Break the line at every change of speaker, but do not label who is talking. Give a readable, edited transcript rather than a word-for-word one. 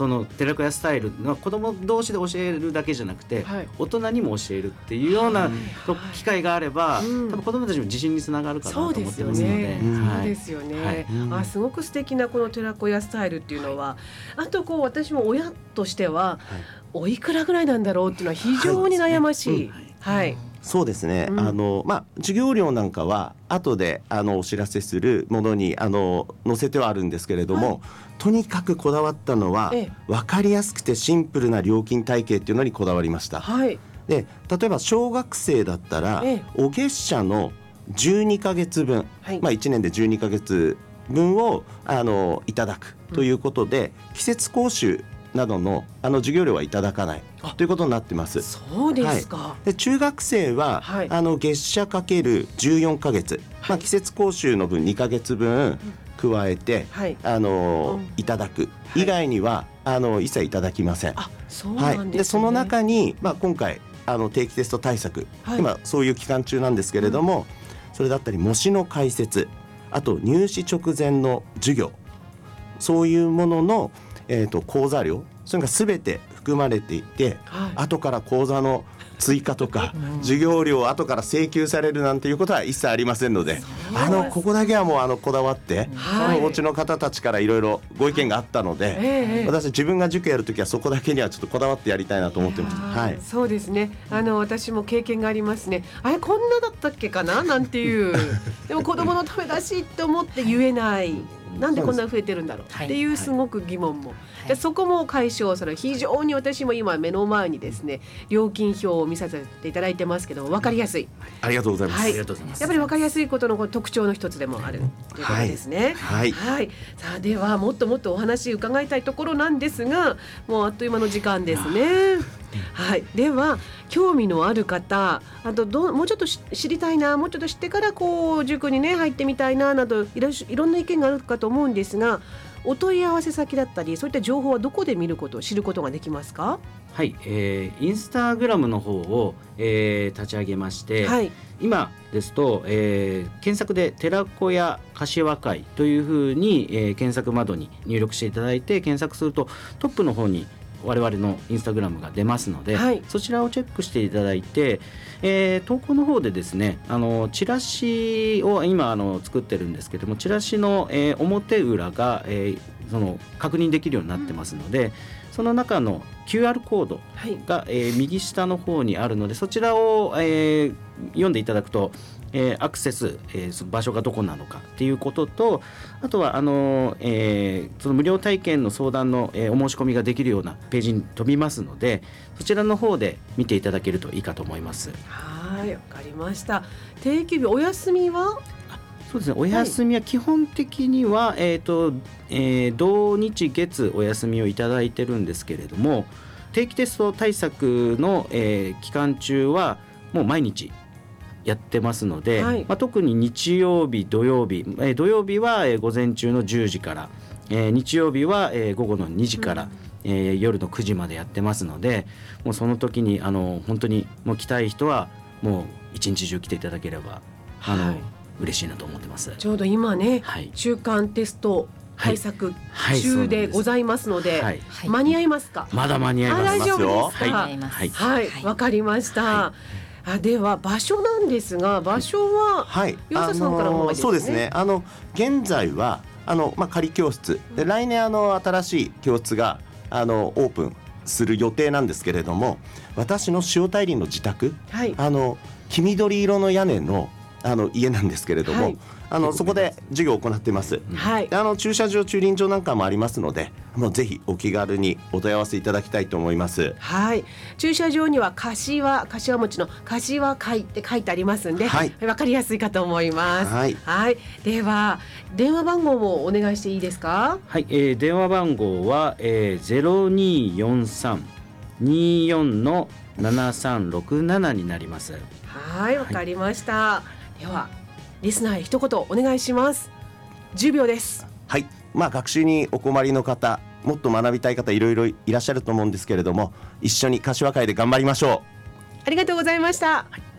その寺子屋スタイルの子ども同士で教えるだけじゃなくて、大人にも教えるっていうような機会があれば、多分子どもたちも自信につながるかなと思ってますので。
そうですよね。すごく素敵なこの寺子屋スタイルっていうのは、あと私も親としては、おいくらぐらいなんだろうっていうのは非常に悩ましい。
そうですね、授業料なんかは後でお知らせするものに載せてはあるんですけれども、とにかくこだわったのは、分かりやすくてシンプルな料金体系っていうのにこだわりました。で例えば小学生だったら、お月謝の12ヶ月分、1年で12ヶ月分をいただくということで、季節講習などの授業料はいただかないということになってます。
そうですか。
で中学生は、月謝かける14ヶ月、季節講習の分2ヶ月分加えて、いただく以外には、一切いただきません。
そうなんですね。
でその中に、今回定期テスト対策、今そういう期間中なんですけれども、それだったり模試の解説、あと入試直前の授業、そういうものの講座料、それが全て含まれていて、後から講座の追加とか授業料を後から請求されるなんていうことは一切ありませんので、ここだけはもうこだわって、お家の方たちからいろいろご意見があったので、私自分が塾やるときはそこだけにはちょっとこだわってやりたいなと思ってます。
そうですね。私も経験がありますね。あれこんなだったっけかななんていうでも子供のためだしと思って言えない、なんでこんな増えてるんだろうっていうすごく疑問も、でそこも解消する。非常に私も今目の前にですね、料金表を見させていただいてますけども、分かりやすい。
ありがとうございます。
やっぱり分かりやすいことの特徴の一つでもあるということですね。さあではもっともっとお話伺いたいところなんですが、もうあっという間の時間ですね。では興味のある方、あともうちょっと知りたいな、もうちょっと知ってから塾にね入ってみたいななど、いろんな意見があるかと思うんですが、お問い合わせ先だったりそういった情報はどこで知ることができますか？
インスタグラムの方を、立ち上げまして、今ですと、検索で寺子屋柏会というふうに、検索窓に入力していただいて検索するとトップの方に我々のインスタグラムが出ますので、そちらをチェックしていただいて、投稿の方でですね、チラシを今作ってるんですけども、チラシの、表裏が、その確認できるようになってますので、その中の QR コードが、右下の方にあるので、そちらを、読んでいただくと、アクセス、場所がどこなのかっていうことと、あとはその無料体験の相談の、お申し込みができるようなページに飛びますので、そちらの方で見ていただけるといいかと思います。
わかりました。定休日お休みは？
そうですね、お休みは基本的には、土日月お休みをいただいてるんですけれども、定期テスト対策の、期間中はもう毎日やってますので、特に日曜日土曜日、土曜日は、午前中の10時から、日曜日は、午後の2時から、夜の9時までやってますので、もうその時に本当にもう来たい人はもう一日中来ていただければ嬉しいなと思ってます。
ちょうど今ね、中間テスト対策中でございますので、間に合いますか？
まだ間に合います。
大丈夫ですか？わかりました。では場所なんですが、場所は湯浅さんからも
そうですね、現在は仮教室で、来年新しい教室がオープンする予定なんですけれども、私の塩大林の自宅、黄緑色の屋根の家なんですけれども、そこで授業を行っています。駐車場駐輪場なんかもありますので、もうぜひお気軽にお問い合わせいただきたいと思います。
駐車場には柏餅の柏会って書いてありますんで、分かりやすいかと思います。では電話番号もお願いしていいですか？
電話番号は、0243-24-7367になります。
わかりました。ではリスナーへ一言お願いします。10秒です。
学習にお困りの方、もっと学びたい方いろいろいらっしゃると思うんですけれども、一緒に柏会で頑張りましょう。
ありがとうございました。